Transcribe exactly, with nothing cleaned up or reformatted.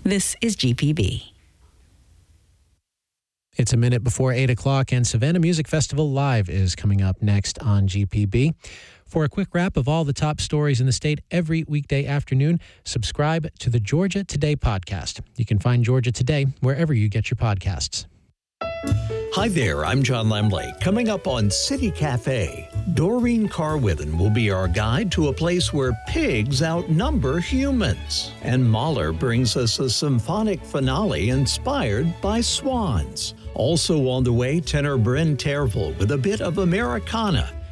This is G P B. It's a minute before eight o'clock, and Savannah Music Festival Live is coming up next on G P B. For a quick wrap of all the top stories in the state every weekday afternoon, subscribe to the Georgia Today podcast. You can find Georgia Today wherever you get your podcasts. Hi there, I'm John Lemley. Coming up on City Cafe, Doreen Carwithen will be our guide to a place where pigs outnumber humans. And Mahler brings us a symphonic finale inspired by swans. Also on the way, tenor Bryn Tervel with a bit of Americana.